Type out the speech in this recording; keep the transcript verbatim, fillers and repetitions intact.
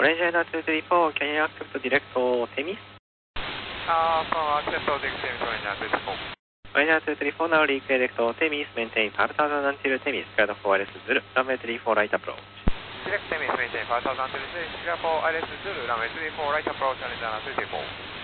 Orange Radar two three four, can you accept direct to Temis? Uh, from accept direct Temis, Orange Radar two three four. Orange Radar two three four, now redirect to Temis, maintain five thousand until Temis, clear for I L S Zulu, runway three four right approach. Direct Temis, maintain five thousand until Temis, clear for I L S Zulu, runway three four right approach, Orange Radar two three four.